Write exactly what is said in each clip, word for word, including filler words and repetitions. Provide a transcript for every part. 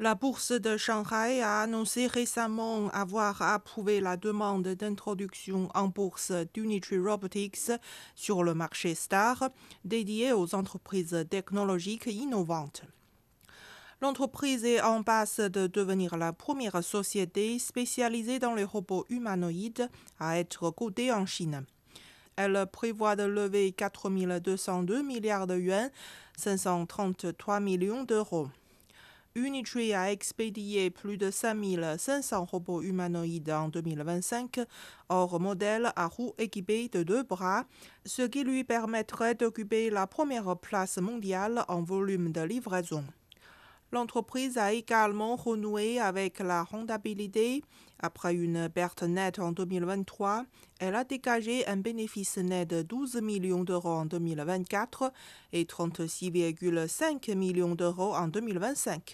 La bourse de Shanghai a annoncé récemment avoir approuvé la demande d'introduction en bourse d'Unitree Robotics sur le marché STAR, dédié aux entreprises technologiques innovantes. L'entreprise est en passe de devenir la première société spécialisée dans les robots humanoïdes à être cotée en Chine. Elle prévoit de lever quatre mille deux cent deux milliards de yuans, cinq cent trente-trois millions d'euros. Unitree a expédié plus de cinq mille cinq cents robots humanoïdes en deux mille vingt-cinq, hors modèle à roues équipées de deux bras, ce qui lui permettrait d'occuper la première place mondiale en volume de livraison. L'entreprise a également renoué avec la rentabilité. Après une perte nette en deux mille vingt-trois, elle a dégagé un bénéfice net de douze millions d'euros en deux mille vingt-quatre et trente-six virgule cinq millions d'euros en deux mille vingt-cinq.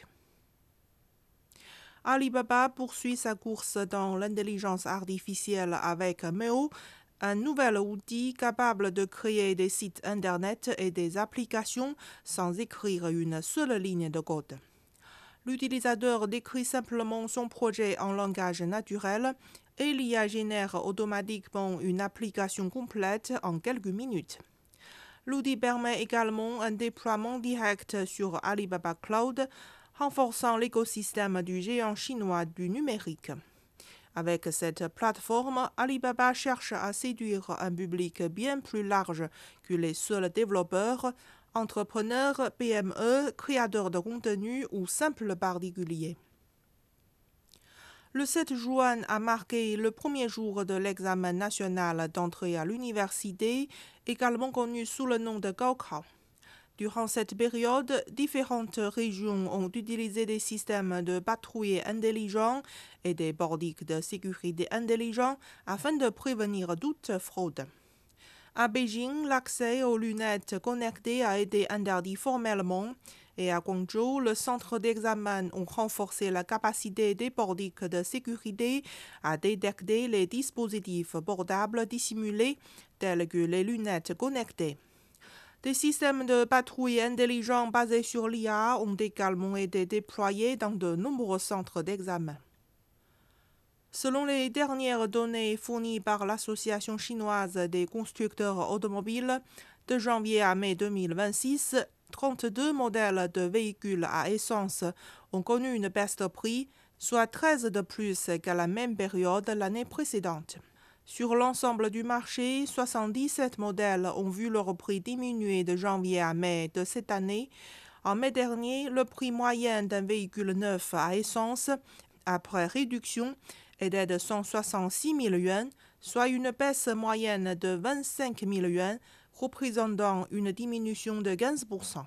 Alibaba poursuit sa course dans l'intelligence artificielle avec Meo, un nouvel outil capable de créer des sites Internet et des applications sans écrire une seule ligne de code. L'utilisateur décrit simplement son projet en langage naturel et l'I A génère automatiquement une application complète en quelques minutes. L'outil permet également un déploiement direct sur Alibaba Cloud, renforçant l'écosystème du géant chinois du numérique. Avec cette plateforme, Alibaba cherche à séduire un public bien plus large que les seuls développeurs, entrepreneurs, P M E, créateurs de contenu ou simples particuliers. Le sept juin a marqué le premier jour de l'examen national d'entrée à l'université, également connu sous le nom de Gaokao. Durant cette période, différentes régions ont utilisé des systèmes de patrouille intelligents et des bordiques de sécurité intelligents afin de prévenir toute fraude. À Beijing, l'accès aux lunettes connectées a été interdit formellement et à Guangzhou, le centre d'examen a renforcé la capacité des bordiques de sécurité à détecter les dispositifs portables dissimulés tels que les lunettes connectées. Des systèmes de patrouille intelligents basés sur l'I A ont également été déployés dans de nombreux centres d'examen. Selon les dernières données fournies par l'Association chinoise des constructeurs automobiles, de janvier à mai deux mille vingt-six, trente-deux modèles de véhicules à essence ont connu une baisse de prix, soit treize de plus qu'à la même période l'année précédente. Sur l'ensemble du marché, soixante-dix-sept modèles ont vu leur prix diminuer de janvier à mai de cette année. En mai dernier, le prix moyen d'un véhicule neuf à essence, après réduction, était de cent soixante-six mille yuans, soit une baisse moyenne de vingt-cinq mille yuans, représentant une diminution de quinze pour cent.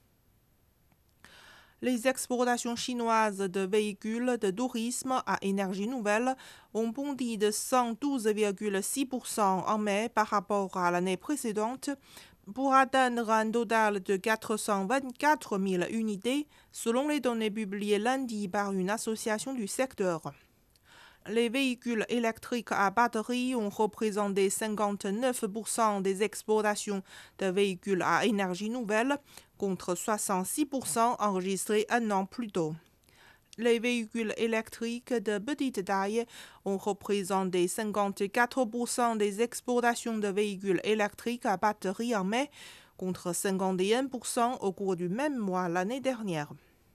Les exportations chinoises de véhicules de tourisme à énergie nouvelle ont bondi de cent douze virgule six pour cent en mai par rapport à l'année précédente pour atteindre un total de quatre cent vingt-quatre mille unités selon les données publiées lundi par une association du secteur. Les véhicules électriques à batterie ont représenté cinquante-neuf pour cent des exportations de véhicules à énergie nouvelle, contre soixante-six pour cent enregistrés un an plus tôt. Les véhicules électriques de petite taille ont représenté cinquante-quatre pour cent des exportations de véhicules électriques à batterie en mai, contre cinquante et un pour cent au cours du même mois l'année dernière.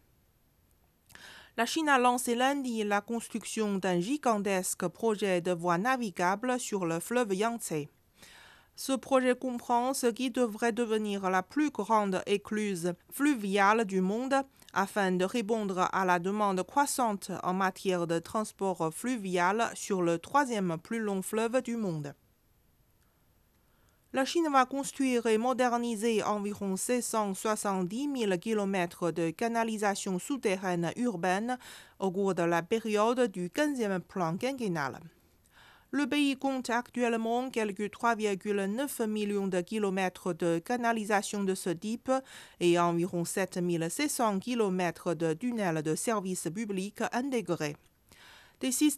La Chine a lancé lundi la construction d'un gigantesque projet de voie navigable sur le fleuve Yangtze. Ce projet comprend ce qui devrait devenir la plus grande écluse fluviale du monde afin de répondre à la demande croissante en matière de transport fluvial sur le troisième plus long fleuve du monde. La Chine va construire et moderniser environ six cent soixante-dix mille kilomètres de canalisation souterraine urbaine au cours de la période du quinzième plan quinquennal. Le pays compte actuellement quelques trois virgule neuf millions de kilomètres de canalisation de ce type et environ sept mille six cents kilomètres de tunnels de service public intégrés. Des systèmes